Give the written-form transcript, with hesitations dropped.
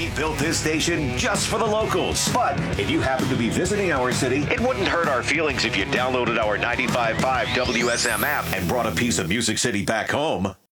We built this station just for the locals. But if you happen to be visiting our city, it wouldn't hurt our feelings if you downloaded our 95.5 WSM app and brought a piece of Music City back home.